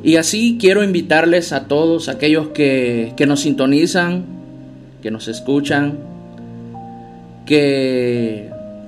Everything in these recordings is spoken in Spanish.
Y así quiero invitarles a todos aquellos que nos sintonizan, que nos escuchan, que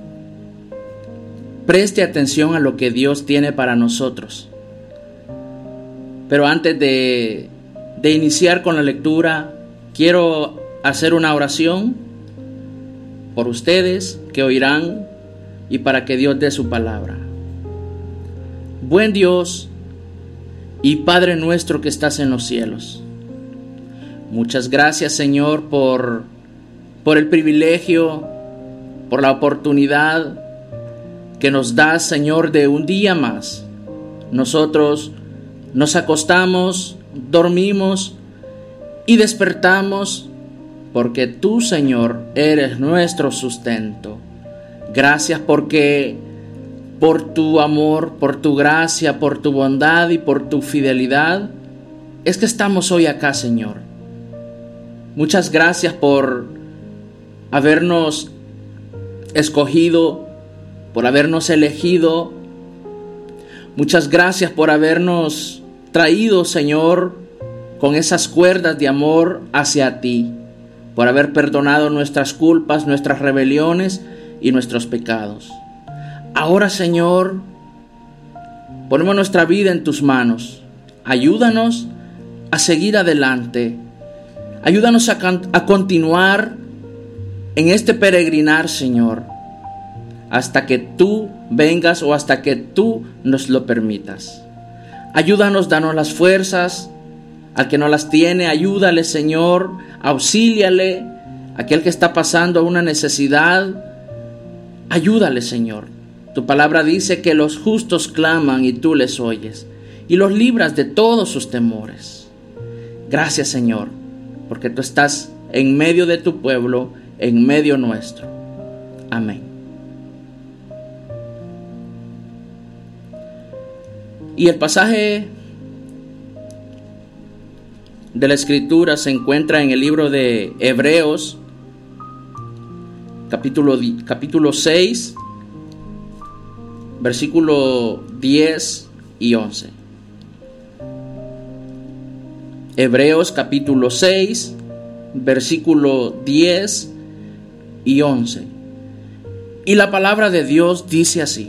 preste atención a lo que Dios tiene para nosotros. Pero antes de iniciar con la lectura, quiero hacer una oración por ustedes que oirán y para que Dios dé su palabra. Buen Dios y Padre nuestro que estás en los cielos, muchas gracias, Señor, por el privilegio, por la oportunidad que nos das, Señor, de un día más. Nosotros nos acostamos, dormimos y despertamos porque tú, Señor, eres nuestro sustento. Gracias porque por tu amor, por tu gracia, por tu bondad y por tu fidelidad es que estamos hoy acá, Señor. Muchas gracias por habernos escogido, por habernos elegido. Muchas gracias por habernos traído, Señor, con esas cuerdas de amor hacia ti, por haber perdonado nuestras culpas, nuestras rebeliones y nuestros pecados. Ahora, Señor, ponemos nuestra vida en tus manos. Ayúdanos a seguir adelante. Ayúdanos a continuar en este peregrinar, Señor, hasta que tú vengas o hasta que tú nos lo permitas. Ayúdanos, danos las fuerzas. Al que no las tiene, ayúdale, Señor, auxíliale. Aquel que está pasando una necesidad, ayúdale, Señor. Tu palabra dice que los justos claman y tú les oyes y los libras de todos sus temores. Gracias, Señor, porque tú estás en medio de tu pueblo, en medio nuestro. Amén. Y el pasaje de la Escritura se encuentra en el libro de Hebreos, capítulo 6, versículo 10 y 11. Hebreos capítulo 6, versículo 10 y 11. Y la palabra de Dios dice así: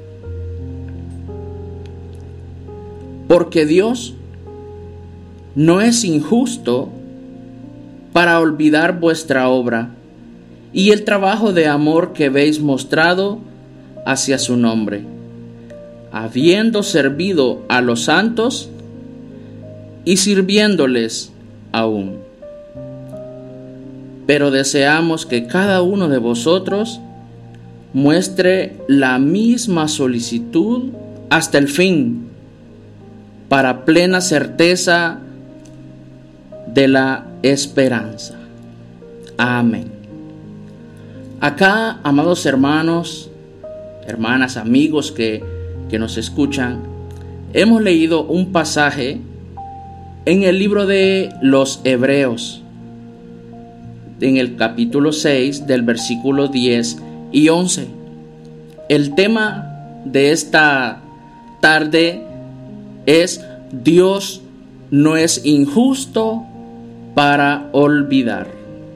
porque Dios no es injusto para olvidar vuestra obra y el trabajo de amor que habéis mostrado hacia su nombre, habiendo servido a los santos y sirviéndoles aún. Pero deseamos que cada uno de vosotros muestre la misma solicitud hasta el fin, para plena certeza de la esperanza. Amén. Acá, amados hermanos, hermanas, amigos que nos escuchan, hemos leído un pasaje en el libro de los Hebreos, en el capítulo 6, del versículo 10 y 11. El tema de esta tarde es: Dios no es injusto para olvidar.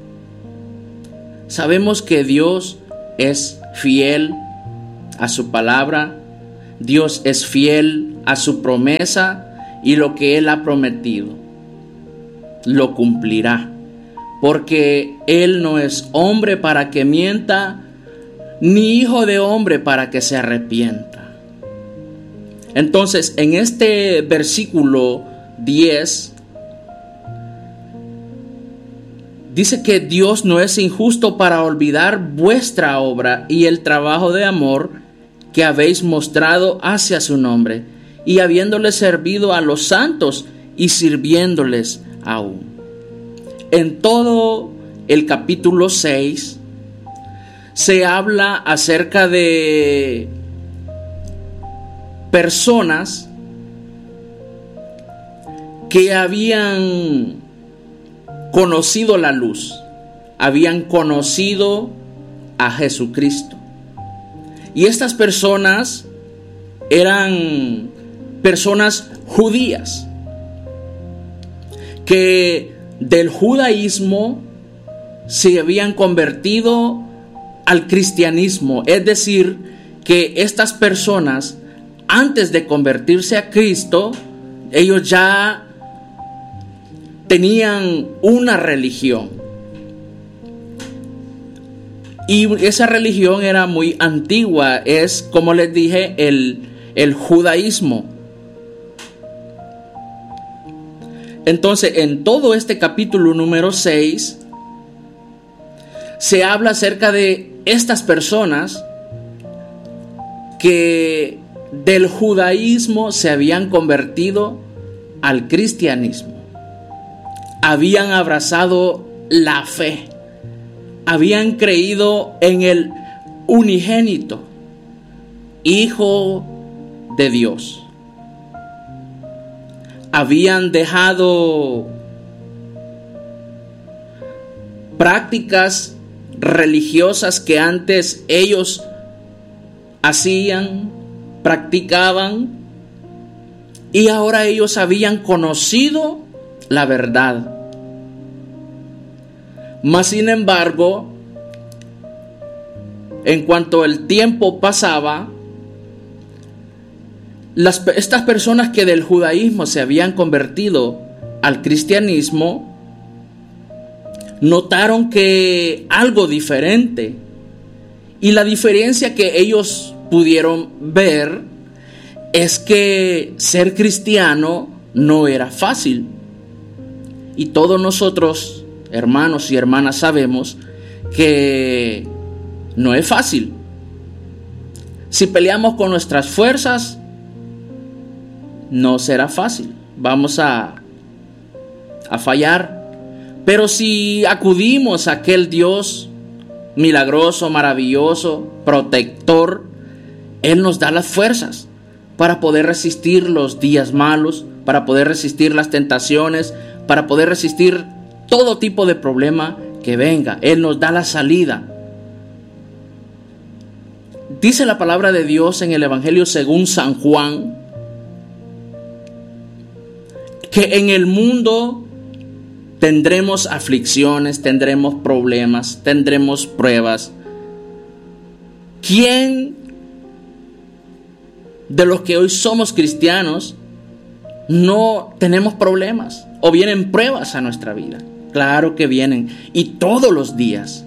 Sabemos que Dios es fiel a su palabra, Dios es fiel a su promesa, y lo que Él ha prometido lo cumplirá, porque Él no es hombre para que mienta, ni hijo de hombre para que se arrepienta. Entonces, en este versículo 10 dice que Dios no es injusto para olvidar vuestra obra y el trabajo de amor que habéis mostrado hacia su nombre, y habiéndoles servido a los santos y sirviéndoles aún. En todo el capítulo 6 se habla acerca de personas que habían conocido la luz, habían conocido a Jesucristo. Y estas personas eran personas judías, que del judaísmo se habían convertido al cristianismo. Es decir, que estas personas, antes de convertirse a Cristo, ellos ya tenían una religión. Y esa religión era muy antigua. Es, como les dije, el judaísmo. Entonces, en todo este capítulo número 6, se habla acerca de estas personas que del judaísmo se habían convertido al cristianismo. Habían abrazado la fe. Habían creído en el unigénito, Hijo de Dios. Habían dejado prácticas religiosas que antes ellos hacían, practicaban, y ahora ellos habían conocido la verdad. Mas sin embargo, en cuanto el tiempo pasaba, estas personas que del judaísmo se habían convertido al cristianismo, notaron que algo diferente. Y la diferencia que ellos pudieron ver es que ser cristiano no era fácil. Y todos nosotros, hermanos y hermanas, sabemos que no es fácil. Si peleamos con nuestras fuerzas, no será fácil. Vamos a fallar. Pero si acudimos a aquel Dios milagroso, maravilloso, protector, Él nos da las fuerzas para poder resistir los días malos, para poder resistir las tentaciones, para poder resistir todo tipo de problema que venga. Él nos da la salida. Dice la palabra de Dios en el Evangelio según San Juan, que en el mundo tendremos aflicciones, tendremos problemas, tendremos pruebas. ¿Quién de los que hoy somos cristianos no tenemos problemas o vienen pruebas a nuestra vida? Claro que vienen, y todos los días.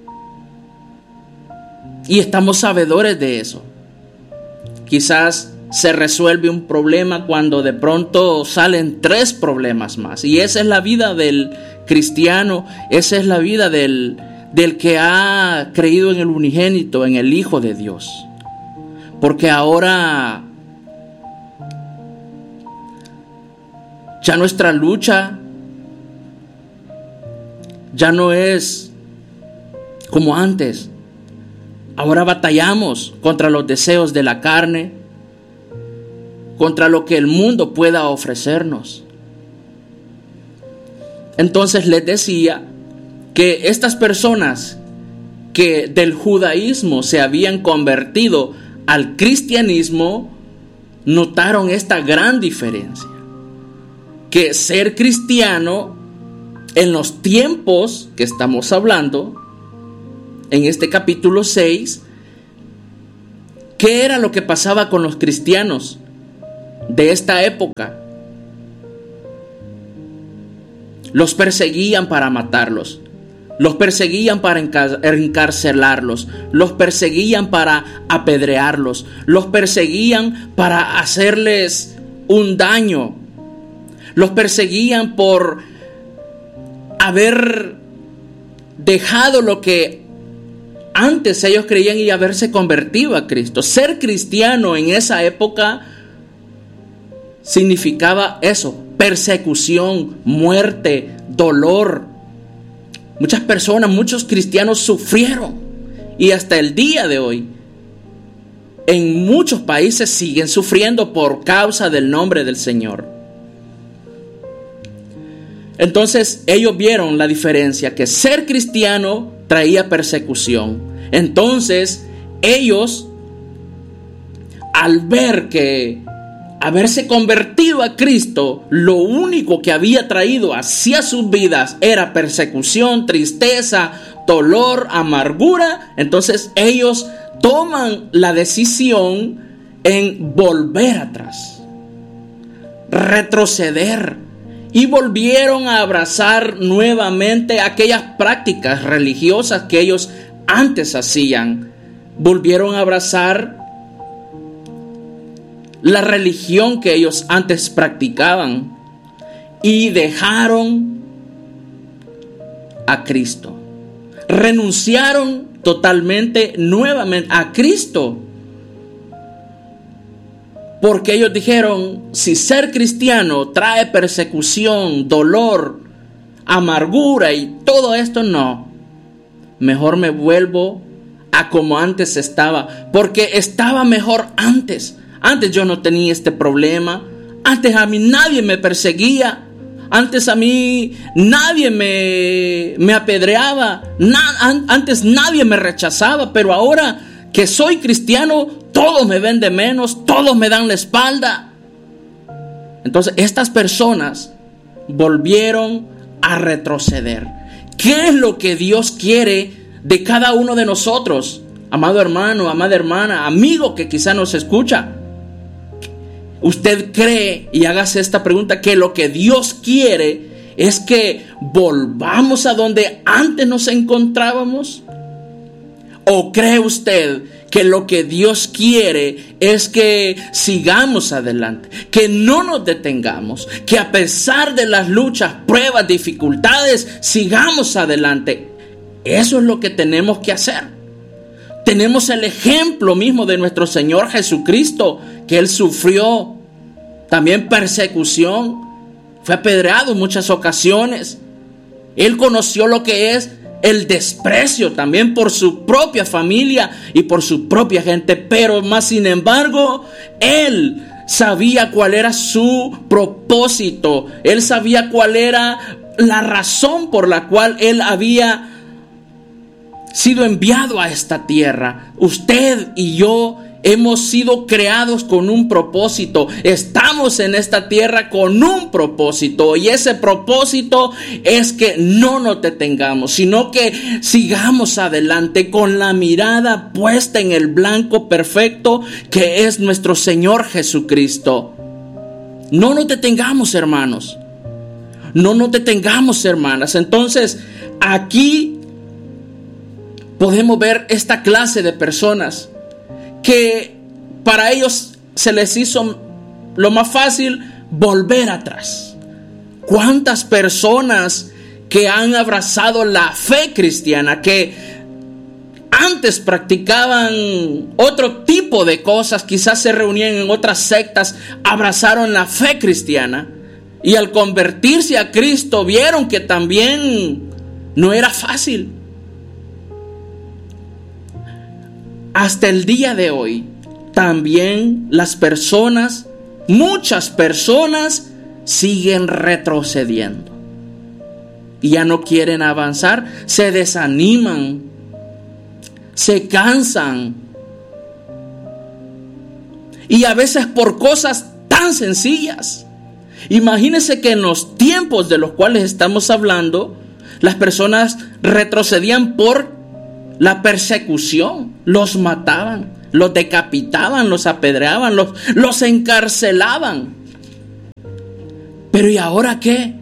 Y estamos sabedores de eso. Quizás se resuelve un problema cuando de pronto salen 3 problemas más. Y esa es la vida del cristiano, esa es la vida del que ha creído en el unigénito, en el Hijo de Dios. Porque ahora ya nuestra lucha ya no es como antes. Ahora batallamos contra los deseos de la carne, contra lo que el mundo pueda ofrecernos. Entonces les decía que estas personas que del judaísmo se habían convertido al cristianismo notaron esta gran diferencia. Que ser cristiano en los tiempos que estamos hablando, en este capítulo 6, ¿qué era lo que pasaba con los cristianos de esta época? Los perseguían para matarlos, los perseguían para encarcelarlos, los perseguían para apedrearlos, los perseguían para hacerles un daño, los perseguían por haber dejado lo que antes ellos creían y haberse convertido a Cristo. Ser cristiano en esa época significaba eso: persecución, muerte, dolor. Muchas personas, muchos cristianos sufrieron, y hasta el día de hoy en muchos países siguen sufriendo por causa del nombre del Señor. Entonces ellos vieron la diferencia, que ser cristiano traía persecución. Entonces ellos, al ver que haberse convertido a Cristo, lo único que había traído hacia sus vidas era persecución, tristeza, dolor, amargura. Entonces ellos toman la decisión en volver atrás, retroceder, y volvieron a abrazar nuevamente aquellas prácticas religiosas que ellos antes hacían. Volvieron a abrazar la religión que ellos antes practicaban y dejaron a Cristo. Renunciaron totalmente nuevamente a Cristo. Porque ellos dijeron, si ser cristiano trae persecución, dolor, amargura y todo esto, no. Mejor me vuelvo a como antes estaba, porque estaba mejor antes. Antes yo no tenía este problema. Antes a mí nadie me perseguía. Antes a mí nadie me apedreaba. Antes nadie me rechazaba. Pero ahora que soy cristiano, todos me ven de menos, todos me dan la espalda. Entonces estas personas volvieron a retroceder. ¿Qué es lo que Dios quiere de cada uno de nosotros? Amado hermano, amada hermana, amigo que quizá nos escucha. ¿Usted cree, y hágase esta pregunta, que lo que Dios quiere es que volvamos a donde antes nos encontrábamos? ¿O cree usted que lo que Dios quiere es que sigamos adelante, que no nos detengamos, que a pesar de las luchas, pruebas, dificultades, sigamos adelante? Eso es lo que tenemos que hacer. Tenemos el ejemplo mismo de nuestro Señor Jesucristo, que Él sufrió también persecución, fue apedreado en muchas ocasiones. Él conoció lo que es el desprecio también por su propia familia y por su propia gente, pero más sin embargo, Él sabía cuál era su propósito. Él sabía cuál era la razón por la cual Él había sido enviado a esta tierra. Usted y yo hemos sido creados con un propósito. Estamos en esta tierra con un propósito. Y ese propósito es que no nos detengamos, sino que sigamos adelante con la mirada puesta en el blanco perfecto que es nuestro Señor Jesucristo. No nos detengamos, hermanos. No nos detengamos, hermanas. Entonces, aquí podemos ver esta clase de personas que para ellos se les hizo lo más fácil volver atrás. ¿Cuántas personas que han abrazado la fe cristiana, que antes practicaban otro tipo de cosas, quizás se reunían en otras sectas, abrazaron la fe cristiana y al convertirse a Cristo vieron que también no era fácil? Hasta el día de hoy, también las personas, muchas personas, siguen retrocediendo. Y ya no quieren avanzar, se desaniman, se cansan. Y a veces por cosas tan sencillas. Imagínense que en los tiempos de los cuales estamos hablando, las personas retrocedían por la persecución, los mataban, los decapitaban, los apedreaban, los encarcelaban. Pero ¿y ahora qué?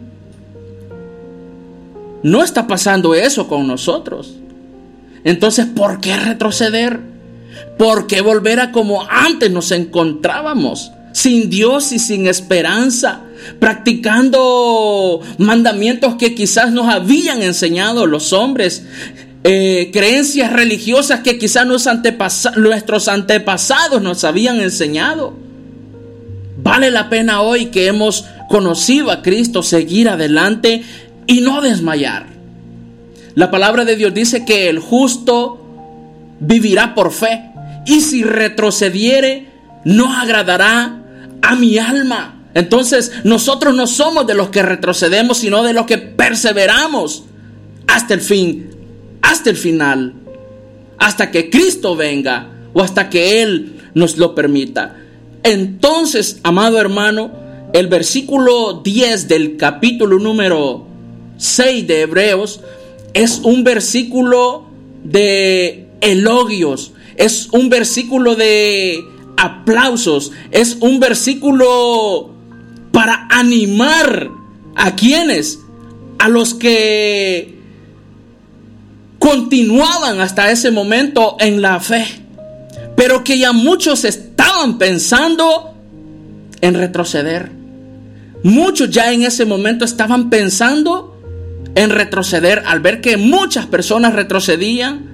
No está pasando eso con nosotros. Entonces, ¿por qué retroceder? ¿Por qué volver a como antes nos encontrábamos? Sin Dios y sin esperanza, practicando mandamientos que quizás nos habían enseñado los hombres, creencias religiosas que quizás nuestros antepasados nos habían enseñado. Vale la pena hoy que hemos conocido a Cristo seguir adelante y no desmayar. La palabra de Dios dice que el justo vivirá por fe, y si retrocediere no agradará a mi alma. Entonces nosotros no somos de los que retrocedemos, sino de los que perseveramos hasta el fin, hasta el final, hasta que Cristo venga o hasta que Él nos lo permita. Entonces, amado hermano, el versículo 10 del capítulo número 6 de Hebreos es un versículo de elogios, es un versículo de aplausos, es un versículo para animar a quienes, a los que continuaban hasta ese momento en la fe, pero que ya muchos estaban pensando en retroceder. Muchos ya en ese momento estaban pensando en retroceder al ver que muchas personas retrocedían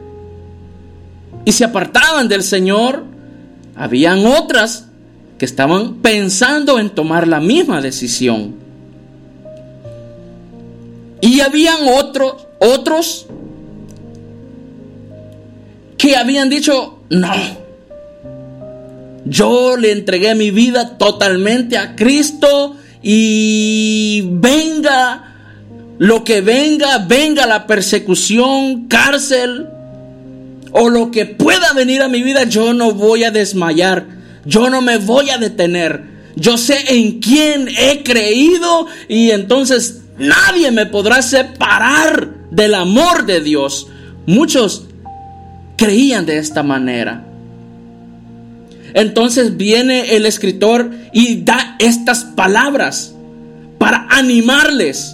y se apartaban del Señor. Habían otras que estaban pensando en tomar la misma decisión. Y habían otros que habían dicho: no, yo le entregué mi vida totalmente a Cristo, y venga lo que venga, venga la persecución, cárcel o lo que pueda venir a mi vida, yo no voy a desmayar, yo no me voy a detener. Yo sé en quién he creído, y entonces nadie me podrá separar del amor de Dios. Muchos creían de esta manera. Entonces viene el escritor y da estas palabras para animarles.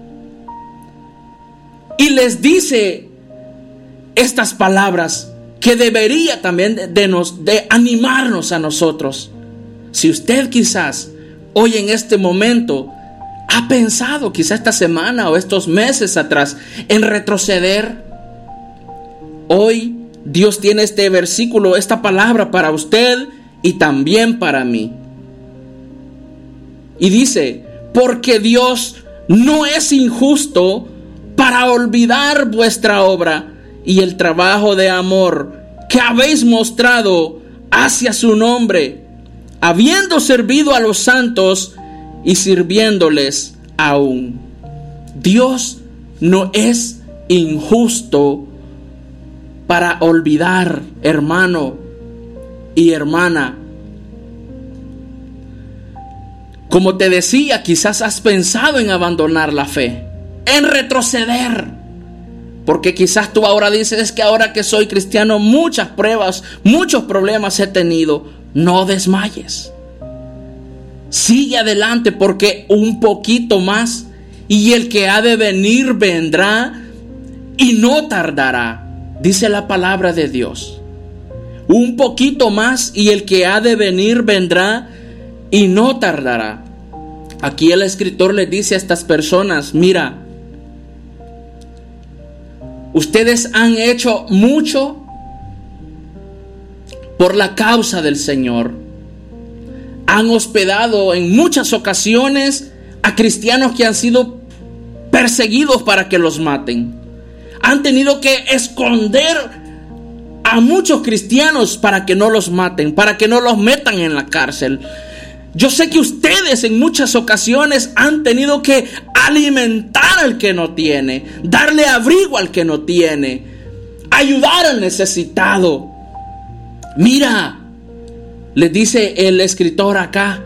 Y les dice estas palabras que debería también de animarnos a nosotros. Si usted quizás hoy en este momento ha pensado, quizás esta semana o estos meses atrás, en retroceder, hoy Dios tiene este versículo, esta palabra para usted y también para mí. Y dice: porque Dios no es injusto para olvidar vuestra obra y el trabajo de amor que habéis mostrado hacia su nombre, habiendo servido a los santos y sirviéndoles aún. Dios no es injusto para olvidar, hermano y hermana. Como te decía, quizás has pensado en abandonar la fe, en retroceder, porque quizás tú ahora dices: es que ahora que soy cristiano, muchas pruebas, muchos problemas he tenido. No desmayes, sigue adelante, porque un poquito más y el que ha de venir vendrá y no tardará. Dice la palabra de Dios: un poquito más y el que ha de venir vendrá y no tardará. Aquí el escritor les dice a estas personas: mira, ustedes han hecho mucho por la causa del Señor. Han hospedado en muchas ocasiones a cristianos que han sido perseguidos para que los maten. Han tenido que esconder a muchos cristianos para que no los maten, para que no los metan en la cárcel. Yo sé que ustedes en muchas ocasiones han tenido que alimentar al que no tiene, darle abrigo al que no tiene, ayudar al necesitado. Mira, les dice el escritor acá: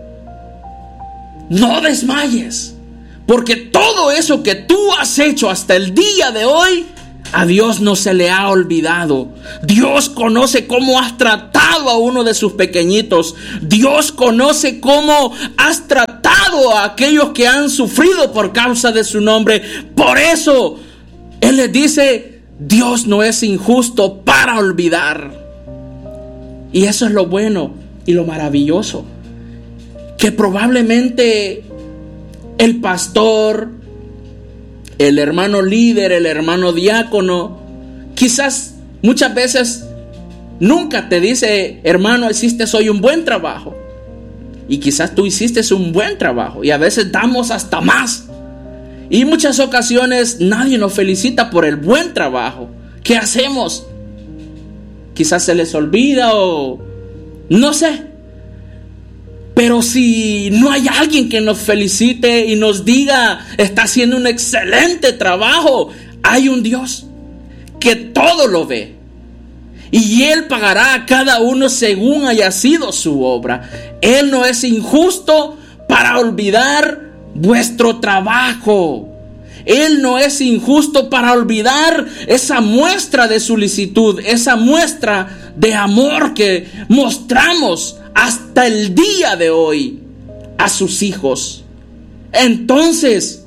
no desmayes, porque todo eso que tú has hecho hasta el día de hoy, a Dios no se le ha olvidado. Dios conoce cómo has tratado a uno de sus pequeñitos. Dios conoce cómo has tratado a aquellos que han sufrido por causa de su nombre. Por eso Él les dice: Dios no es injusto para olvidar. Y eso es lo bueno y lo maravilloso, que probablemente el pastor, el hermano líder, el hermano diácono, quizás muchas veces nunca te dice: hermano, hiciste hoy un buen trabajo. Y quizás tú hiciste un buen trabajo, y a veces damos hasta más. Y en muchas ocasiones nadie nos felicita por el buen trabajo. ¿Qué hacemos? Quizás se les olvida o no sé. Pero si no hay alguien que nos felicite y nos diga: está haciendo un excelente trabajo, hay un Dios que todo lo ve y Él pagará a cada uno según haya sido su obra. Él no es injusto para olvidar vuestro trabajo. Él no es injusto para olvidar esa muestra de solicitud, esa muestra de amor que mostramos hasta el día de hoy a sus hijos. Entonces,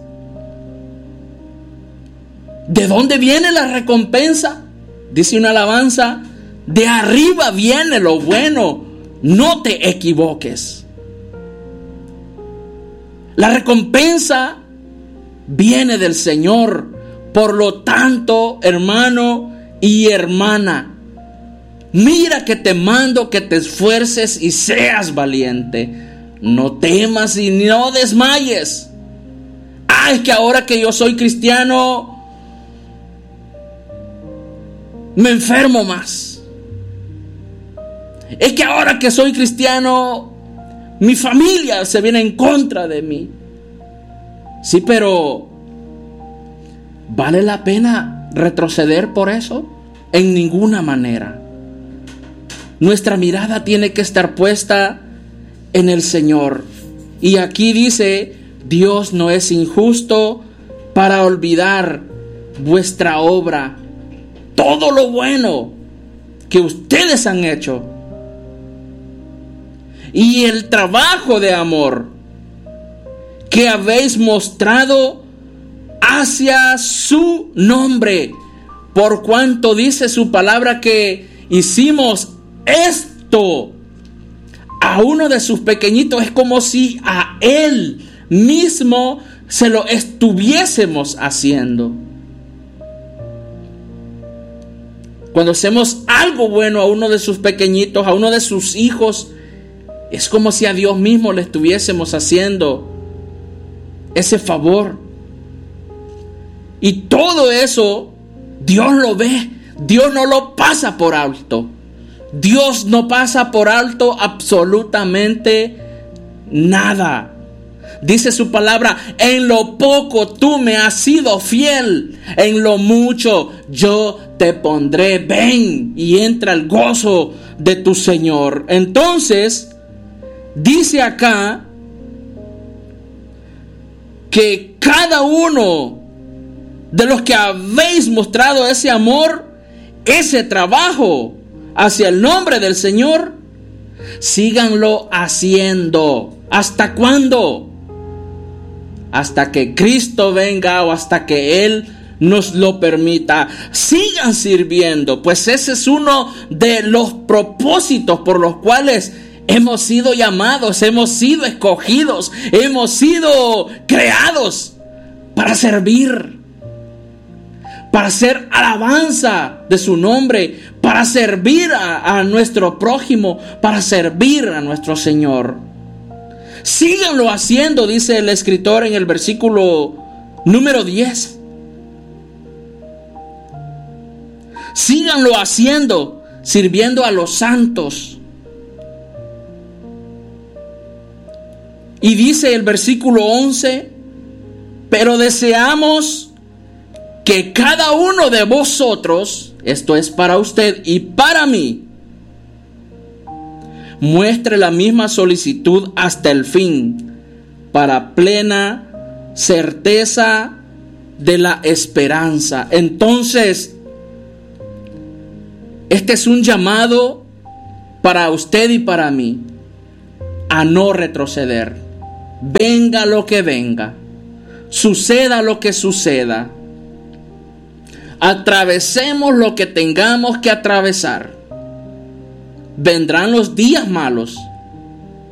¿de dónde viene la recompensa? Dice una alabanza: de arriba viene lo bueno, no te equivoques. La recompensa viene del Señor. Por lo tanto, hermano y hermana, mira que te mando que te esfuerces y seas valiente. No temas y no desmayes. Es que ahora que yo soy cristiano me enfermo más. Es que ahora que soy cristiano mi familia se viene en contra de mí. Sí, pero ¿vale la pena retroceder por eso? En ninguna manera. Nuestra mirada tiene que estar puesta en el Señor. Y aquí dice: Dios no es injusto para olvidar vuestra obra, todo lo bueno que ustedes han hecho y el trabajo de amor que habéis mostrado hacia su nombre, por cuanto dice su palabra que hicimos esto a uno de sus pequeñitos. Es como si a Él mismo se lo estuviésemos haciendo. Cuando hacemos algo bueno a uno de sus pequeñitos, a uno de sus hijos, es como si a Dios mismo le estuviésemos haciendo ese favor. Y todo eso Dios lo ve. Dios no lo pasa por alto. Dios no pasa por alto absolutamente nada. Dice su palabra: en lo poco tú me has sido fiel, en lo mucho yo te pondré. Ven y entra el gozo de tu Señor. Entonces, dice acá que cada uno de los que habéis mostrado ese amor, ese trabajo hacia el nombre del Señor, síganlo haciendo. ¿Hasta cuándo? Hasta que Cristo venga o hasta que Él nos lo permita. Sigan sirviendo, pues ese es uno de los propósitos por los cuales hemos sido llamados, hemos sido escogidos, hemos sido creados para servir, para hacer alabanza de su nombre, para servir a nuestro prójimo, para servir a nuestro Señor. Síganlo haciendo, dice el escritor en el versículo número 10. Síganlo haciendo, sirviendo a los santos. Y dice el versículo 11: pero deseamos que cada uno de vosotros, esto es para usted y para mí, muestre la misma solicitud hasta el fin, para plena certeza de la esperanza. Entonces, este es un llamado para usted y para mí a no retroceder. Venga lo que venga, suceda lo que suceda, atravesemos lo que tengamos que atravesar. Vendrán los días malos,